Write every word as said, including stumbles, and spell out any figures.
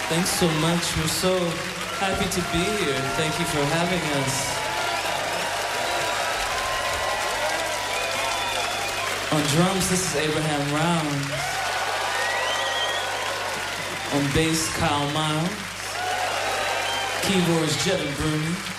Thanks so much. We're so happy to be here. Thank you for having us. On drums, this is Abraham Round. On bass, Kyle Miles. Keyboards, Jevin Bruni.